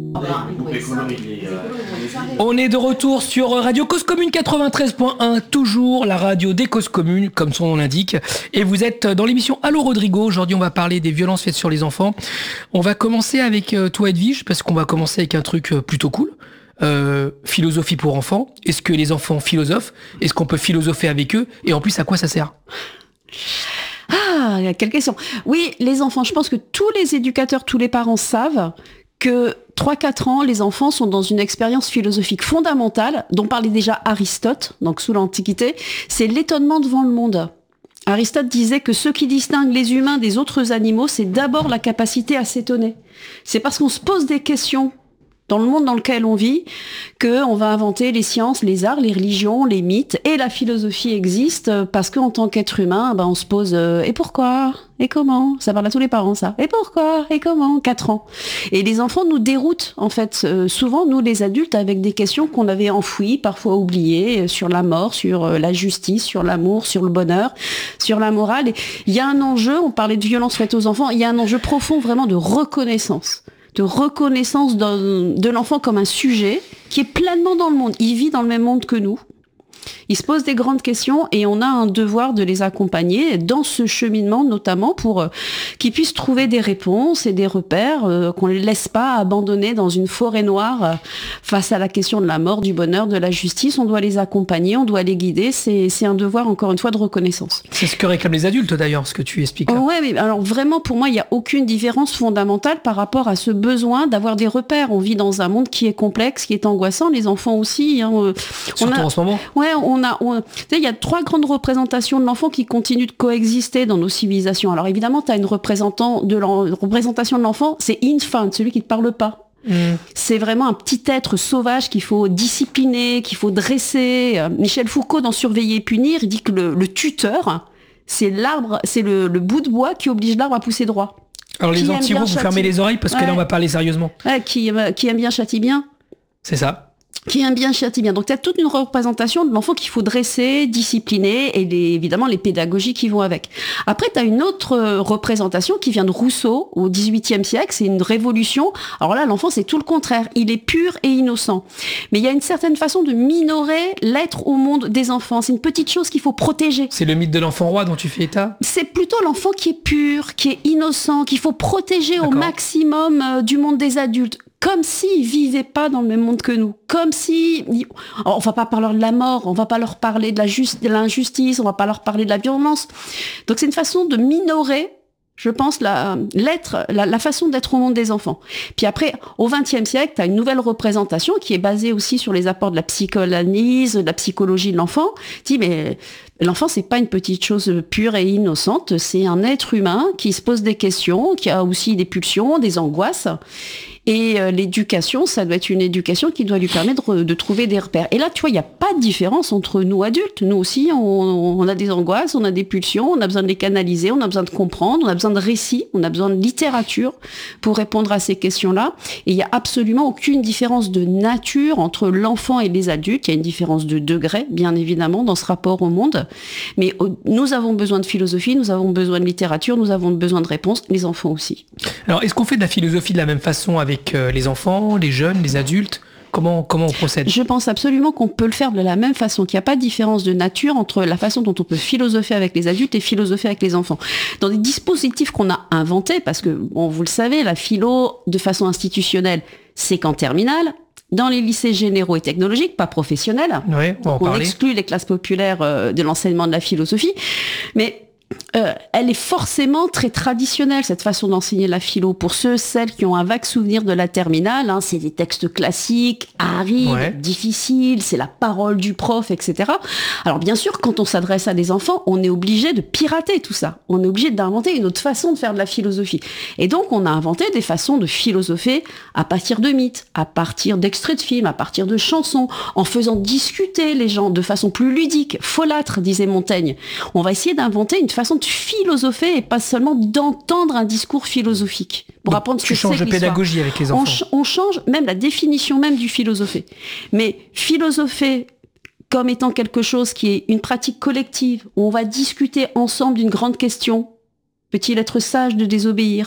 On est de retour sur Radio Cause Commune 93.1, toujours la radio des causes communes, comme son nom l'indique. Et vous êtes dans l'émission Allô Rodrigo. Aujourd'hui, on va parler des violences faites sur les enfants. On va commencer avec toi, Edwige, parce qu'on va commencer avec un truc plutôt cool. Philosophie pour enfants. Est-ce que les enfants philosophent ? Est-ce qu'on peut philosopher avec eux ? Et en plus, à quoi ça sert ? Ah, quelle question. Oui, les enfants, je pense que tous les éducateurs, tous les parents savent que 3-4 ans, les enfants sont dans une expérience philosophique fondamentale, dont parlait déjà Aristote, donc sous l'Antiquité, c'est l'étonnement devant le monde. Aristote disait que ce qui distingue les humains des autres animaux, c'est d'abord la capacité à s'étonner. C'est parce qu'on se pose des questions dans le monde dans lequel on vit, qu'on va inventer les sciences, les arts, les religions, les mythes, et la philosophie existe, parce qu'en tant qu'être humain, on se pose et pourquoi ? Et comment ? Ça parle à tous les parents, ça. Et pourquoi ? Et comment ? 4 ans. Et les enfants nous déroutent, en fait, souvent, nous les adultes, avec des questions qu'on avait enfouies, parfois oubliées, sur la mort, sur la justice, sur l'amour, sur le bonheur, sur la morale. Et il y a un enjeu, on parlait de violence faite aux enfants, il y a un enjeu profond vraiment de reconnaissance de l'enfant comme un sujet qui est pleinement dans le monde. Il vit dans le même monde que nous. Il se pose des grandes questions et on a un devoir de les accompagner dans ce cheminement, notamment pour qu'ils puissent trouver des réponses et des repères, qu'on ne les laisse pas abandonner dans une forêt noire face à la question de la mort, du bonheur, de la justice. On doit les accompagner, on doit les guider. C'est un devoir, encore une fois, de reconnaissance. C'est ce que réclament les adultes, d'ailleurs, ce que tu expliques là. Ouais, mais alors vraiment, pour moi, il n'y a aucune différence fondamentale par rapport à ce besoin d'avoir des repères. On vit dans un monde qui est complexe, qui est angoissant. Les enfants aussi. Surtout en ce moment. Ouais, il y a 3 grandes représentations de l'enfant qui continuent de coexister dans nos civilisations. Alors évidemment, tu as une représentation de l'enfant, c'est infant, celui qui ne parle pas. C'est vraiment un petit être sauvage qu'il faut discipliner, qu'il faut dresser. Michel Foucault, dans Surveiller et punir, il dit que le tuteur, c'est le bout de bois qui oblige l'arbre à pousser droit. Alors les anti-roues, vous fermez les oreilles parce que là on va parler sérieusement. Qui aime bien châtie bien. C'est ça. Qui aime bien châtie bien. Donc tu as toute une représentation de l'enfant qu'il faut dresser, discipliner, et évidemment les pédagogies qui vont avec. Après, tu as une autre représentation qui vient de Rousseau au XVIIIe siècle, c'est une révolution. Alors là, l'enfant, c'est tout le contraire. Il est pur et innocent. Mais il y a une certaine façon de minorer l'être au monde des enfants. C'est une petite chose qu'il faut protéger. C'est le mythe de l'enfant roi dont tu fais état ? C'est plutôt l'enfant qui est pur, qui est innocent, qu'il faut protéger au maximum du monde des adultes. Comme s'ils vivaient pas dans le même monde que nous. Comme si... Alors, on va pas parler de la mort, on va pas leur parler de l'injustice, on va pas leur parler de la violence. Donc c'est une façon de minorer, je pense, la façon d'être au monde des enfants. Puis après, au XXe siècle, tu as une nouvelle représentation qui est basée aussi sur les apports de la psychanalyse, de la psychologie de l'enfant. Tu dis, mais l'enfant, c'est pas une petite chose pure et innocente, c'est un être humain qui se pose des questions, qui a aussi des pulsions, des angoisses. Et l'éducation, ça doit être une éducation qui doit lui permettre de trouver des repères. Et là, tu vois, il n'y a pas de différence entre nous adultes. Nous aussi, on a des angoisses, on a des pulsions, on a besoin de les canaliser, on a besoin de comprendre, on a besoin de récits, on a besoin de littérature pour répondre à ces questions-là. Et il n'y a absolument aucune différence de nature entre l'enfant et les adultes. Il y a une différence de degré, bien évidemment, dans ce rapport au monde. Mais nous avons besoin de philosophie, nous avons besoin de littérature, nous avons besoin de réponses, les enfants aussi. Alors, est-ce qu'on fait de la philosophie de la même façon avec les enfants, les jeunes, les adultes ? Comment on procède ? Je pense absolument qu'on peut le faire de la même façon, qu'il n'y a pas de différence de nature entre la façon dont on peut philosopher avec les adultes et philosopher avec les enfants. Dans des dispositifs qu'on a inventés, parce que, vous le savez, la philo, de façon institutionnelle, c'est qu'en terminale. Dans les lycées généraux et technologiques, pas professionnels, oui, on exclut les classes populaires de l'enseignement de la philosophie, mais elle est forcément très traditionnelle, cette façon d'enseigner la philo. Pour celles qui ont un vague souvenir de la terminale, c'est des textes classiques, arides, difficiles, c'est la parole du prof, etc. Alors bien sûr, quand on s'adresse à des enfants, on est obligé de pirater tout ça. On est obligé d'inventer une autre façon de faire de la philosophie. Et donc, on a inventé des façons de philosopher à partir de mythes, à partir d'extraits de films, à partir de chansons, en faisant discuter les gens de façon plus ludique, folâtre, disait Montaigne. On va essayer d'inventer une façon de philosopher et pas seulement d'entendre un discours philosophique. Pour apprendre ce que c'est que l'histoire. Tu changes de pédagogie avec les enfants. On change même la définition même du philosopher. Mais philosopher comme étant quelque chose qui est une pratique collective, où on va discuter ensemble d'une grande question. Peut-il être sage de désobéir ?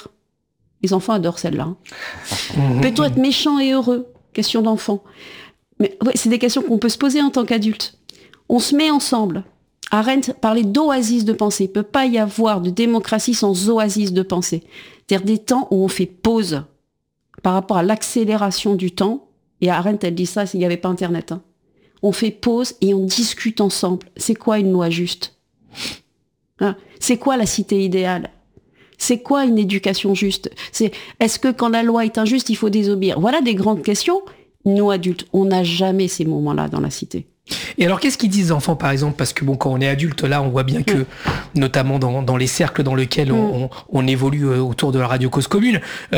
Les enfants adorent celle-là. Peut-on être méchant et heureux? Question d'enfant. Mais ouais, c'est des questions qu'on peut se poser en tant qu'adulte. On se met ensemble. Arendt parlait d'oasis de pensée. Il ne peut pas y avoir de démocratie sans oasis de pensée. C'est-à-dire des temps où on fait pause par rapport à l'accélération du temps. Et Arendt, elle dit ça, s'il n'y avait pas Internet. Hein. On fait pause et on discute ensemble. C'est quoi une loi juste? Hein? C'est quoi la cité idéale? C'est quoi une éducation juste? Est-ce que quand la loi est injuste, il faut désobéir? Voilà des grandes questions. Nous, adultes, on n'a jamais ces moments-là dans la cité. Et alors, qu'est-ce qu'ils disent les enfants, par exemple? Parce que bon, quand on est adulte, là, on voit bien que, notamment dans les cercles dans lesquels on évolue autour de la radio Cause Commune,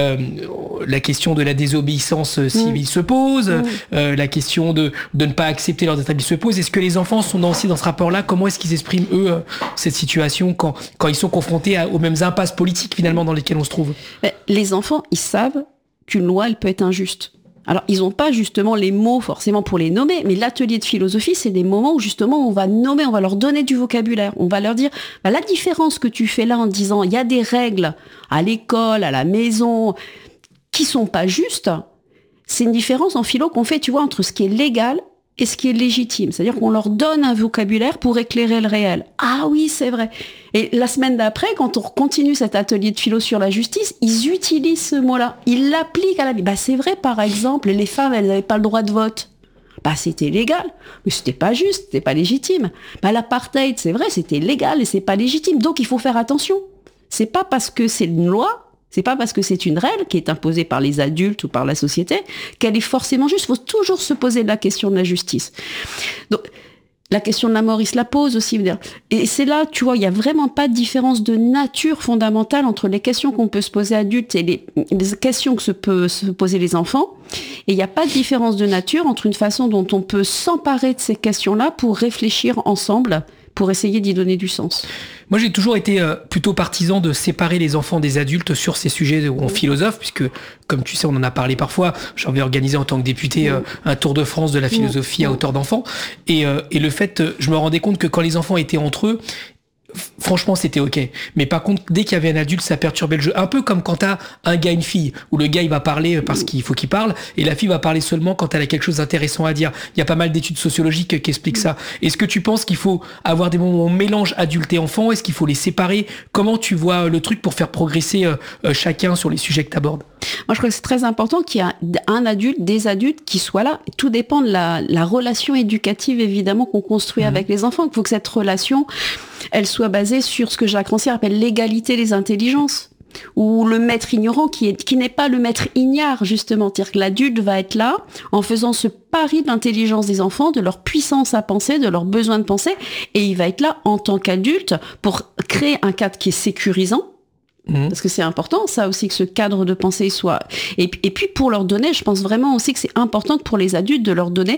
la question de la désobéissance civile se pose, la question de ne pas accepter l'ordre établi se pose. Est-ce que les enfants sont aussi dans ce rapport-là? Comment est-ce qu'ils expriment, eux, cette situation quand ils sont confrontés aux mêmes impasses politiques, finalement, dans lesquelles on se trouve? Les enfants, ils savent qu'une loi, elle peut être injuste. Alors, ils n'ont pas justement les mots forcément pour les nommer, mais l'atelier de philosophie, c'est des moments où justement on va nommer, on va leur donner du vocabulaire, on va leur dire la différence que tu fais là en disant il y a des règles à l'école, à la maison, qui sont pas justes, c'est une différence en philo qu'on fait, tu vois, entre ce qui est légal et ce qui est légitime. C'est-à-dire qu'on leur donne un vocabulaire pour éclairer le réel. Ah oui, c'est vrai. Et la semaine d'après, quand on continue cet atelier de philo sur la justice, ils utilisent ce mot-là. Ils l'appliquent à la vie. C'est vrai, par exemple, les femmes, elles n'avaient pas le droit de vote. C'était légal, mais c'était pas juste, c'était pas légitime. L'apartheid, c'est vrai, c'était légal et c'est pas légitime. Donc, il faut faire attention. C'est pas parce que c'est une loi, c'est pas parce que c'est une règle qui est imposée par les adultes ou par la société qu'elle est forcément juste. Il faut toujours se poser la question de la justice. Donc, la question de la mort, il se la pose aussi. Et c'est là, tu vois, il n'y a vraiment pas de différence de nature fondamentale entre les questions qu'on peut se poser adultes et les questions que se peuvent se poser les enfants. Et il n'y a pas de différence de nature entre une façon dont on peut s'emparer de ces questions-là pour réfléchir ensemble, pour essayer d'y donner du sens. Moi, j'ai toujours été plutôt partisan de séparer les enfants des adultes sur ces sujets où on philosophe, puisque, comme tu sais, on en a parlé parfois. J'avais organisé en tant que député un tour de France de la philosophie à hauteur d'enfants. Et le fait, je me rendais compte que quand les enfants étaient entre eux, franchement, c'était ok. Mais par contre, dès qu'il y avait un adulte, ça perturbait le jeu. Un peu comme quand t'as un gars, une fille, où le gars, il va parler parce qu'il faut qu'il parle, et la fille va parler seulement quand elle a quelque chose d'intéressant à dire. Il y a pas mal d'études sociologiques qui expliquent ça. Est-ce que tu penses qu'il faut avoir des moments où on mélange adulte et enfant? Est-ce qu'il faut les séparer? Comment tu vois le truc pour faire progresser chacun sur les sujets que t'abordes? Moi, je crois que c'est très important qu'il y ait un adulte, des adultes qui soient là. Tout dépend de la relation éducative, évidemment, qu'on construit avec les enfants. Il faut que cette relation, elle soit basée sur ce que Jacques Rancière appelle l'égalité des intelligences. Ou le maître ignorant qui n'est pas le maître ignare, justement. C'est-à-dire que l'adulte va être là en faisant ce pari de l'intelligence des enfants, de leur puissance à penser, de leur besoin de penser. Et il va être là en tant qu'adulte pour créer un cadre qui est sécurisant. Parce que c'est important, ça aussi, que ce cadre de pensée soit... Et puis pour leur donner, je pense vraiment aussi que c'est important pour les adultes de leur donner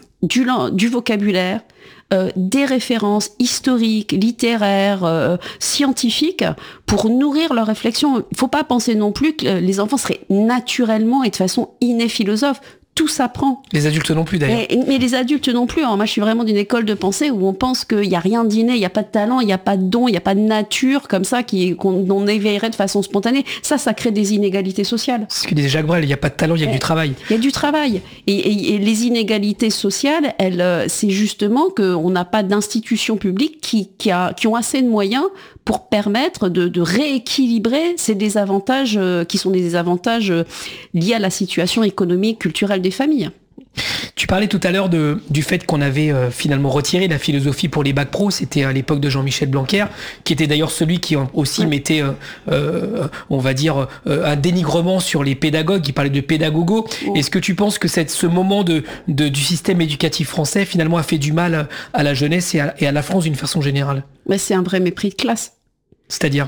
du vocabulaire, des références historiques, littéraires, scientifiques, pour nourrir leur réflexion. Il ne faut pas penser non plus que les enfants seraient naturellement et de façon innée philosophes. Tout s'apprend. Les adultes non plus, d'ailleurs. Mais les adultes non plus. Alors moi, je suis vraiment d'une école de pensée où on pense qu'il n'y a rien d'inné, il n'y a pas de talent, il n'y a pas de don, il n'y a pas de nature comme ça qu'on éveillerait de façon spontanée. Ça crée des inégalités sociales. C'est ce que disait Jacques Brel, il n'y a pas de talent, il y a du travail. Il y a du travail. Et les inégalités sociales, c'est justement qu'on n'a pas d'institutions publiques qui ont assez de moyens pour permettre de rééquilibrer ces désavantages qui sont des désavantages liés à la situation économique, culturelle des familles. Tu parlais tout à l'heure du fait qu'on avait finalement retiré la philosophie pour les bacs pro. C'était à l'époque de Jean-Michel Blanquer, qui était d'ailleurs celui qui aussi mettait, on va dire, un dénigrement sur les pédagogues. Il parlait de pédagogo. Est-ce que tu penses que ce moment du système éducatif français finalement a fait du mal à la jeunesse et à la France d'une façon générale? Mais c'est un vrai mépris de classe. C'est-à-dire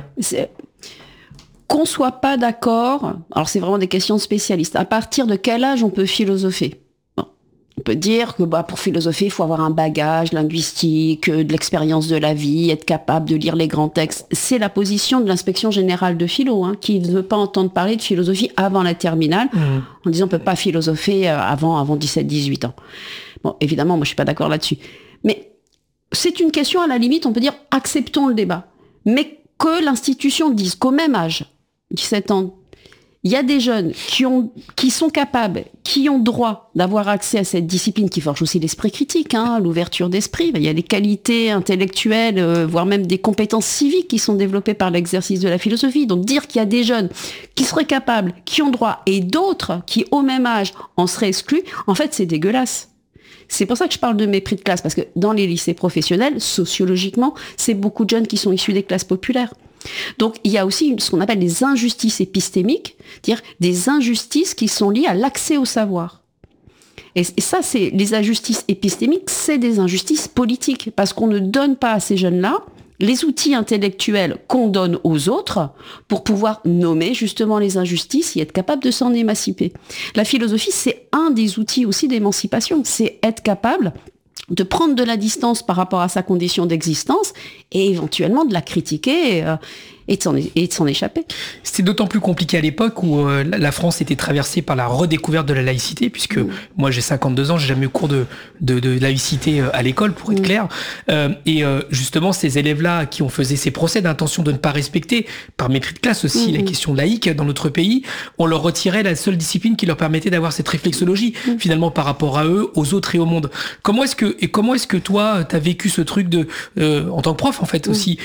qu'on soit pas d'accord, alors c'est vraiment des questions de spécialistes. À partir de quel âge on peut philosopher? On peut dire que pour philosopher, il faut avoir un bagage linguistique, de l'expérience de la vie, être capable de lire les grands textes. C'est la position de l'inspection générale de philo, qui ne veut pas entendre parler de philosophie avant la terminale, en disant on peut pas philosopher avant 17-18 ans. Bon, évidemment, moi je suis pas d'accord là-dessus. Mais c'est une question, à la limite, on peut dire acceptons le débat. Mais que l'institution dise qu'au même âge, 17 ans, il y a des jeunes qui sont capables, qui ont droit d'avoir accès à cette discipline qui forge aussi l'esprit critique, l'ouverture d'esprit. Il y a des qualités intellectuelles, voire même des compétences civiques qui sont développées par l'exercice de la philosophie. Donc dire qu'il y a des jeunes qui seraient capables, qui ont droit, et d'autres qui, au même âge, en seraient exclus, en fait, c'est dégueulasse. C'est pour ça que je parle de mépris de classe, parce que dans les lycées professionnels, sociologiquement, c'est beaucoup de jeunes qui sont issus des classes populaires. Donc il y a aussi ce qu'on appelle des injustices épistémiques, c'est-à-dire des injustices qui sont liées à l'accès au savoir. Et ça, c'est les injustices épistémiques, c'est des injustices politiques, parce qu'on ne donne pas à ces jeunes-là les outils intellectuels qu'on donne aux autres pour pouvoir nommer justement les injustices et être capable de s'en émanciper. La philosophie, c'est un des outils aussi d'émancipation, c'est être capable de prendre de la distance par rapport à sa condition d'existence et éventuellement de la critiquer et de s'en échapper. C'était d'autant plus compliqué à l'époque où la France était traversée par la redécouverte de la laïcité, puisque moi j'ai 52 ans, j'ai jamais eu cours de laïcité à l'école, pour être clair. Et justement, ces élèves-là qui ont fait ces procès d'intention de ne pas respecter, par mépris de classe aussi, la question laïque dans notre pays, on leur retirait la seule discipline qui leur permettait d'avoir cette réflexologie, finalement, par rapport à eux, aux autres et au monde. Comment est-ce que toi, t'as vécu ce truc en tant que prof, en fait, aussi,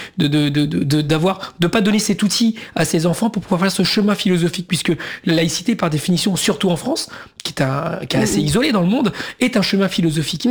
de pas donner cet outil à ses enfants pour pouvoir faire ce chemin philosophique, puisque la laïcité, par définition, surtout en France, qui est assez isolée dans le monde, est un chemin philosophique.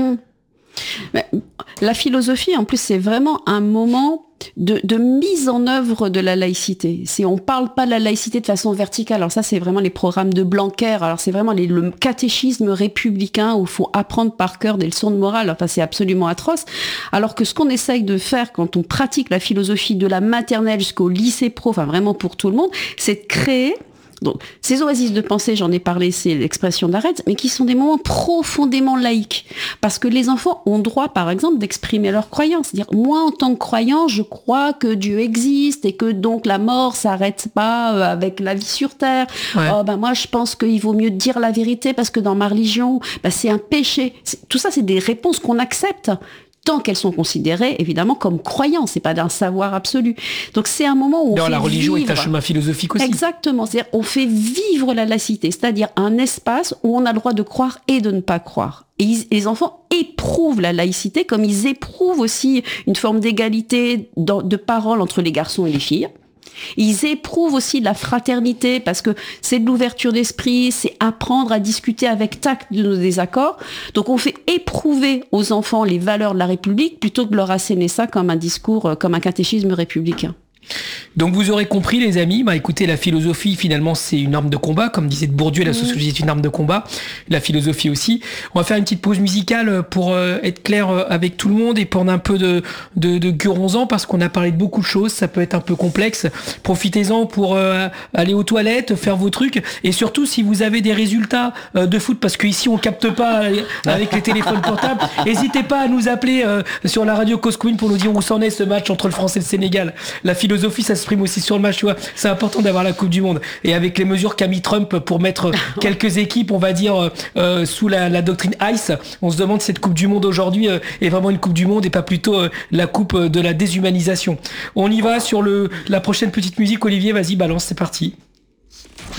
Mais la philosophie, en plus, c'est vraiment un moment de mise en œuvre de la laïcité. On parle pas de la laïcité de façon verticale. Alors ça, c'est vraiment les programmes de Blanquer. Alors c'est vraiment le catéchisme républicain où il faut apprendre par cœur des leçons de morale. Enfin, c'est absolument atroce. Alors que ce qu'on essaye de faire quand on pratique la philosophie de la maternelle jusqu'au lycée pro, enfin vraiment pour tout le monde, c'est de créer. Donc, ces oasis de pensée, j'en ai parlé, c'est l'expression d'Arède, mais qui sont des moments profondément laïques. Parce que les enfants ont droit, par exemple, d'exprimer leurs croyances. C'est-à-dire, moi, en tant que croyant, je crois que Dieu existe et que donc la mort s'arrête pas avec la vie sur Terre. Ouais. Moi, je pense qu'il vaut mieux dire la vérité parce que dans ma religion, c'est un péché. Tout ça, c'est des réponses qu'on accepte. Tant qu'elles sont considérées, évidemment, comme croyances, c'est pas d'un savoir absolu. Donc c'est un moment où on fait la religion vivre... est un chemin philosophique aussi. Exactement, c'est-à-dire on fait vivre la laïcité, c'est-à-dire un espace où on a le droit de croire et de ne pas croire. Et les enfants éprouvent la laïcité comme ils éprouvent aussi une forme d'égalité de parole entre les garçons et les filles. Ils éprouvent aussi la fraternité parce que c'est de l'ouverture d'esprit, c'est apprendre à discuter avec tact de nos désaccords. Donc on fait éprouver aux enfants les valeurs de la République plutôt que de leur asséner ça comme un discours, comme un catéchisme républicain. Donc vous aurez compris les amis, écoutez, la philosophie finalement c'est une arme de combat, comme disait Bourdieu, la sociologie est une arme de combat, la philosophie aussi. On va faire une petite pause musicale pour être clair avec tout le monde et prendre un peu de guronzan parce qu'on a parlé de beaucoup de choses, ça peut être un peu complexe. Profitez-en pour aller aux toilettes, faire vos trucs et surtout si vous avez des résultats de foot, parce qu'ici on capte pas avec les téléphones portables, n'hésitez pas à nous appeler sur la radio Cause Commune pour nous dire où s'en est ce match entre le France et le Sénégal. La philosophie, ça s'exprime aussi sur le match, tu vois. C'est important d'avoir la Coupe du Monde. Et avec les mesures qu'a mis Trump pour mettre quelques équipes, on va dire, sous la doctrine ICE, on se demande si cette Coupe du Monde aujourd'hui est vraiment une Coupe du Monde et pas plutôt la Coupe de la déshumanisation. On y va sur la prochaine petite musique. Olivier, vas-y, balance, c'est parti.